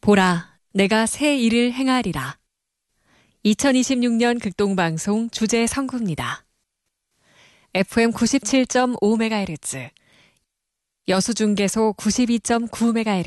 보라, 내가 새 일을 행하리라. 2026년 극동방송 주제 선구입니다. FM 97.5MHz, 여수중계소 92.9MHz,